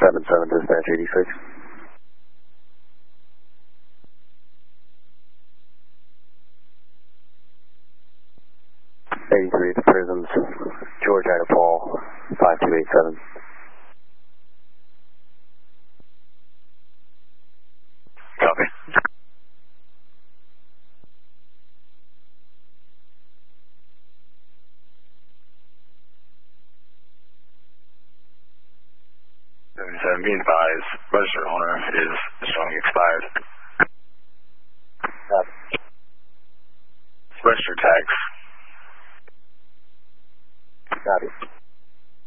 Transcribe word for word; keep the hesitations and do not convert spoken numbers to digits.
seven seven, dispatch eighty-six. eighty-three at the prisons, George Ida Paul, five two eight seven. Copy. seventy-seven, be advised,